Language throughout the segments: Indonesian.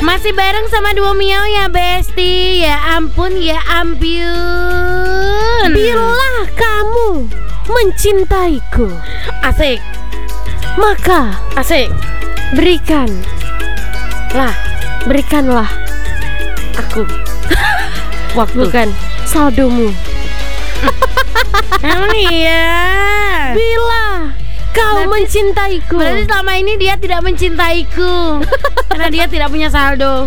Masih bareng sama Duo Miau ya Besti. Ya ampun, ya ampun. Bila kamu mencintaiku, Asik, maka asik. berikanlah Aku waktu. bukan saldomu. Emang iya. Bila kau mencintaiku, Berarti selama ini dia tidak mencintaiku karena dia tidak punya saldo.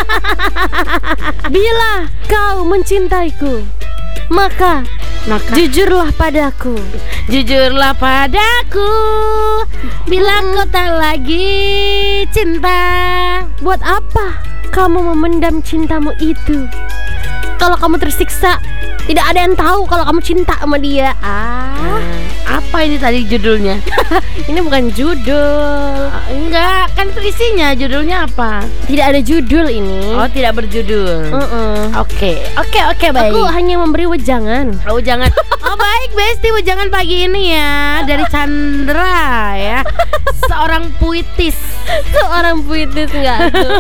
bila kau mencintaiku, maka jujurlah padaku. Jujurlah padaku bila kau tak lagi cinta. Buat apa kamu memendam cintamu itu? Kalau kamu tersiksa, tidak ada yang tahu kalau kamu cinta sama dia. Apa ini tadi judulnya? Ini bukan judul. Enggak, kan itu isinya. Judulnya apa? Tidak ada judul ini. Oh, tidak berjudul. Oke, baik. Aku hanya memberi wejangan. Oh, jangan. Oh, baik Besti, jangan pagi ini ya. Dari Chandra ya. Seorang puitis. Seorang puitis enggak tuh?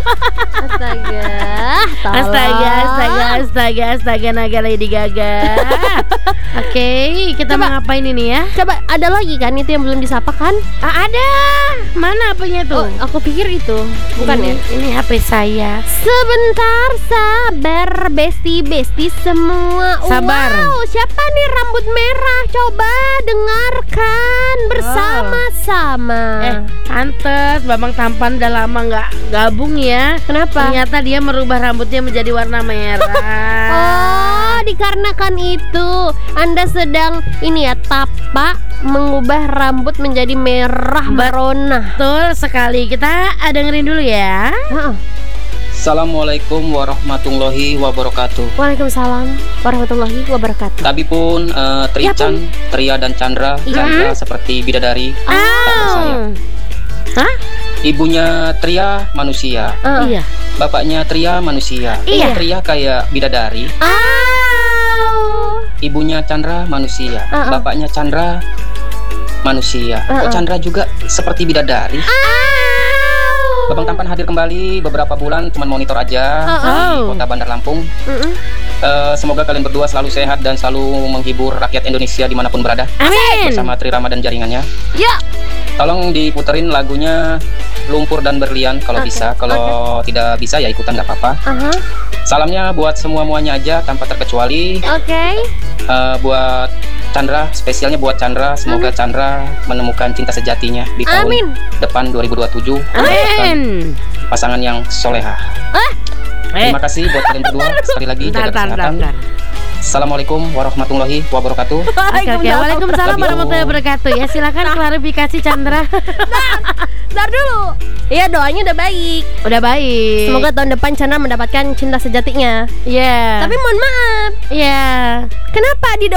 Astaga, naga Lady Gaga. Oke, kita mau ngapain ini ya? Coba, ada lagi kan itu yang belum disapa kan? Ada. Mana apanya tuh? Oh, aku pikir itu. Bukan ya? Ini HP saya. Sebentar, sabar Besti semua. Sabar. Wow, siapa nih rambut merah? Coba dengarkan bersama-sama. Pantes Bambang Tampan udah lama nggak gabung ya. Kenapa? Ternyata dia merubah rambutnya menjadi warna merah. Oh, dikarenakan itu Anda sedang ini ya, tapak mengubah rambut menjadi merah merona. Betul sekali. Kita dengerin dulu ya. Assalamualaikum warahmatullahi wabarakatuh. Waalaikumsalam warahmatullahi wabarakatuh. Tadi pun Tria dan Chandra. Chandra seperti bidadari. Saya. Hah? Ibunya Tria manusia, Iya. bapaknya Tria manusia. Iya. Tria kayak bidadari. Ibunya Chandra manusia, bapaknya Chandra manusia. Kok Chandra juga seperti bidadari? Babang Tampan hadir kembali beberapa bulan, cuman monitor aja di kota Bandar Lampung. Semoga kalian berdua selalu sehat dan selalu menghibur rakyat Indonesia dimanapun berada. Amin. Bersama Tri Rama dan jaringannya. Ya. Tolong diputerin lagunya Lumpur dan Berlian kalau bisa. Kalau tidak bisa ya ikutan nggak apa-apa. Salamnya buat semuanya aja tanpa terkecuali. Buat Chandra, spesialnya buat Chandra. Semoga Chandra menemukan cinta sejatinya di tahun depan 2027. Amin. Pasangan yang soleha. Terima kasih buat kalian berdua. Sekali lagi jaga kesehatan. Assalamualaikum warahmatullahi wabarakatuh. Waalaikumsalam warahmatullahi wabarakatuh. Ya silakan klarifikasi Chandra. Ntar dulu. Iya, doanya udah baik. Udah baik. Semoga tahun depan Chandra mendapatkan cinta sejatinya. Iya. Tapi mohon maaf. Iya. Kenapa di